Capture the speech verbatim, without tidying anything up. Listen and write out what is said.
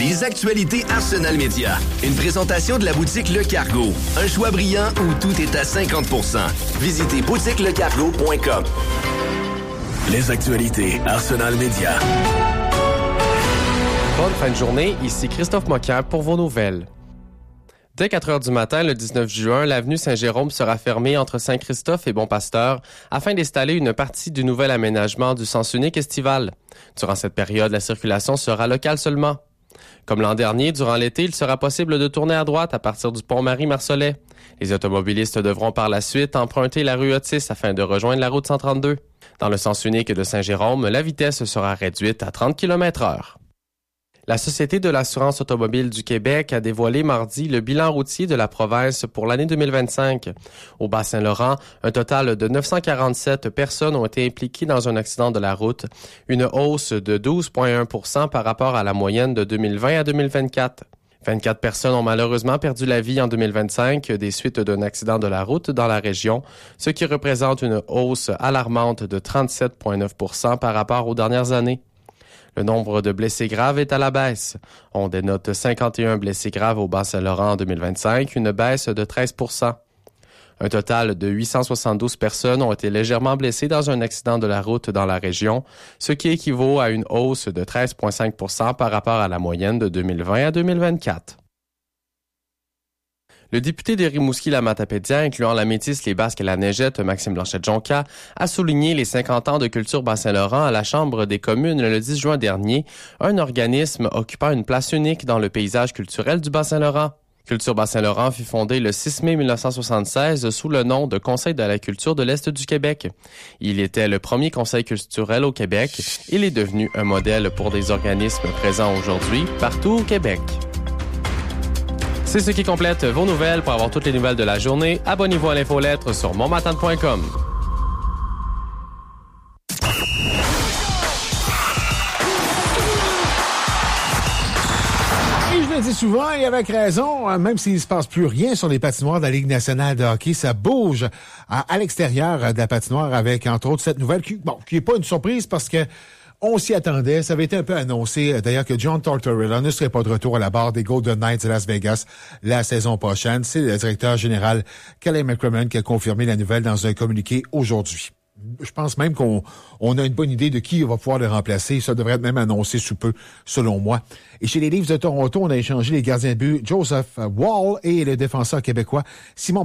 Les actualités Arsenal Média. Une présentation de la boutique Le Cargo. Un choix brillant où tout est à cinquante pour cent. Visitez boutique le cargo point com. Les actualités Arsenal Média. Bonne fin de journée, ici Christophe Moquin pour vos nouvelles. Dès quatre heures du matin, le dix-neuf juin, l'avenue Saint-Jérôme sera fermée entre Saint-Christophe et Bon-Pasteur afin d'installer une partie du nouvel aménagement du sens unique estival. Durant cette période, la circulation sera locale seulement. Comme l'an dernier, durant l'été, il sera possible de tourner à droite à partir du pont Marie-Marcelet. Les automobilistes devront par la suite emprunter la rue Otis afin de rejoindre la route cent trente-deux. Dans le sens unique de Saint-Jérôme, la vitesse sera réduite à trente kilomètres heure. La Société de l'assurance automobile du Québec a dévoilé mardi le bilan routier de la province pour l'année deux mille vingt-cinq. Au Bas-Saint-Laurent, un total de neuf cent quarante-sept personnes ont été impliquées dans un accident de la route, une hausse de douze virgule un pour cent par rapport à la moyenne de deux mille vingt à deux mille vingt-quatre. vingt-quatre personnes ont malheureusement perdu la vie en deux mille vingt-cinq des suites d'un accident de la route dans la région, ce qui représente une hausse alarmante de trente-sept virgule neuf pour cent par rapport aux dernières années. Le nombre de blessés graves est à la baisse. On dénote cinquante et un blessés graves au Bas-Saint-Laurent en deux mille vingt-cinq, une baisse de treize pour cent. Un total de huit cent soixante-douze personnes ont été légèrement blessées dans un accident de la route dans la région, ce qui équivaut à une hausse de treize virgule cinq pour cent par rapport à la moyenne de deux mille vingt à deux mille vingt-quatre. Le député de Rimouski-la-Matapédia, incluant la Métis, les Basques et la Neigette, Maxime Blanchet-Jonca, a souligné les cinquante ans de culture Bas-Saint-Laurent à la Chambre des communes le dix juin dernier, un organisme occupant une place unique dans le paysage culturel du Bas-Saint-Laurent. Culture Bas-Saint-Laurent fut fondée le six mai mille neuf cent soixante-seize sous le nom de Conseil de la culture de l'Est du Québec. Il était le premier conseil culturel au Québec. Il est devenu un modèle pour des organismes présents aujourd'hui partout au Québec. C'est ce qui complète vos nouvelles. Pour avoir toutes les nouvelles de la journée, abonnez-vous à l'infolettre sur montmatane point com. Et je le dis souvent, et avec raison, même s'il ne se passe plus rien sur les patinoires de la Ligue nationale de hockey, ça bouge à, à l'extérieur de la patinoire avec, entre autres, cette nouvelle qui, bon, qui n'est pas une surprise parce que on s'y attendait. Ça avait été un peu annoncé, d'ailleurs, que John Tortorella ne serait pas de retour à la barre des Golden Knights de Las Vegas la saison prochaine. C'est le directeur général Kelly McCrimmon qui a confirmé la nouvelle dans un communiqué aujourd'hui. Je pense même qu'on on a une bonne idée de qui va pouvoir le remplacer. Ça devrait être même annoncé sous peu, selon moi. Et chez les Leafs de Toronto, on a échangé les gardiens de but Joseph Woll et le défenseur québécois Simon